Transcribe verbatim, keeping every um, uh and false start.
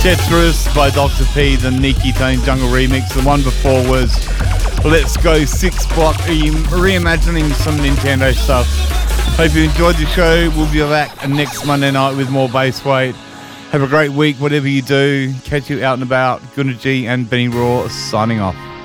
Tetris by Doctor P, the Nikki Tony Jungle remix. The one before was Let's Go Six Block, re- reimagining some Nintendo stuff. Hope you enjoyed the show. We'll be back next Monday night with more bass weight. Have a great week, whatever you do. Catch you out and about. Gunnar G and Benny Raw signing off.